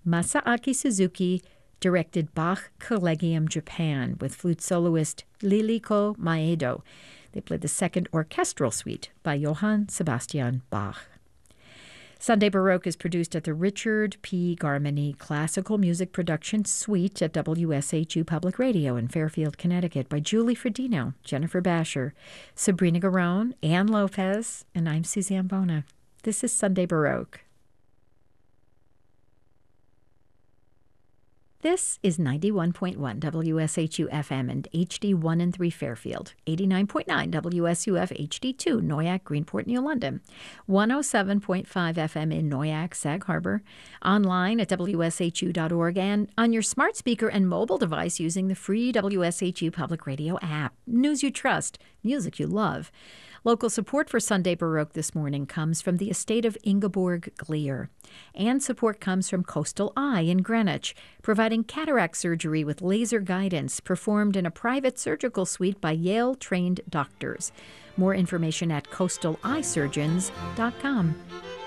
Masaaki Suzuki directed Bach Collegium Japan with flute soloist Liliko Maedo. They played the second orchestral suite by Johann Sebastian Bach. Sunday Baroque is produced at the Richard P. Garmany Classical Music Production Suite at WSHU Public Radio in Fairfield, Connecticut by Julie Fredino, Jennifer Basher, Sabrina Garone, Ann Lopez, and I'm Suzanne Bona. This is Sunday Baroque. This is 91.1 WSHU FM and HD1 and 3 Fairfield, 89.9 WSUF HD2 Noyac, Greenport, New London, 107.5 FM in Noyac, Sag Harbor, online at WSHU.org, and on your smart speaker and mobile device using the free WSHU Public Radio app. News you trust, music you love. Local support for Sunday Baroque this morning comes from the estate of Ingeborg Glier, and support comes from Coastal Eye in Greenwich, providing cataract surgery with laser guidance performed in a private surgical suite by Yale-trained doctors. More information at coastaleyesurgeons.com.